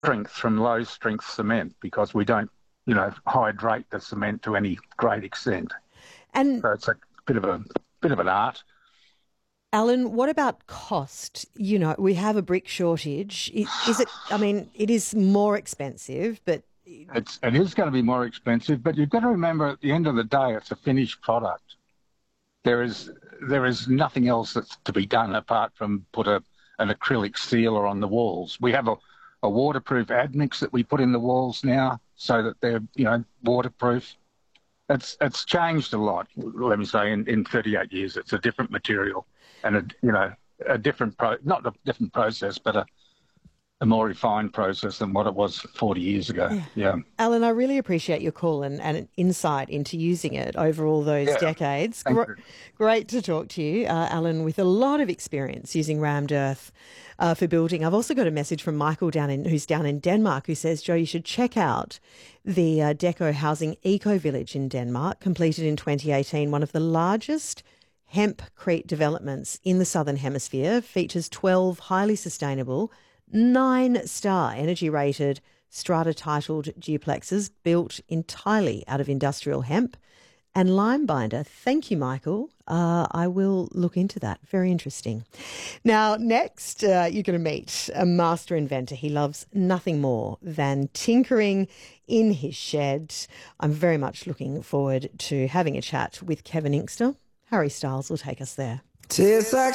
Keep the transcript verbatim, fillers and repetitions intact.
strength from low strength cement because we don't, you know, hydrate the cement to any great extent. And So it's a bit of a bit of an art. Alan, what about cost? You know, we have a brick shortage. I- Is it, I mean, it is more expensive, but It's it is going to be more expensive, but you've got to remember at the end of the day, it's a finished product. There is there is nothing else that's to be done apart from put a an acrylic sealer on the walls. We have a, a waterproof admix that we put in the walls now so that they're, you know, waterproof. It's it's changed a lot. Let me say, in, in thirty-eight years, it's a different material and a you know a different pro not a different process, but a, a more refined process than what it was forty years ago. yeah. Yeah, Alan, I really appreciate your call and, and an insight into using it over all those yeah. decades. Thank Gr- you. great to talk to you, uh, Alan, with a lot of experience using rammed earth uh, for building. I've also got a message from Michael down in who's down in Denmark who says, Joe, you should check out the uh, Deco Housing Eco Village in Denmark, completed in twenty eighteen, one of the largest hempcrete developments in the Southern Hemisphere, features twelve highly sustainable, nine-star energy-rated strata-titled duplexes built entirely out of industrial hemp and lime binder. Thank you, Michael. Uh, I will look into that. Very interesting. Now, next, uh, you're going to meet a master inventor. He loves nothing more than tinkering in his shed. I'm very much looking forward to having a chat with Kevin Inkster. Harry Styles will take us there.